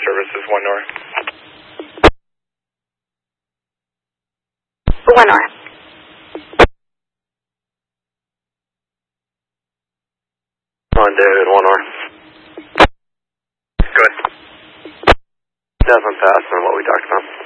services, 1 North. 1 North. On David, 1 North. Good. Definitely passed on what we talked about.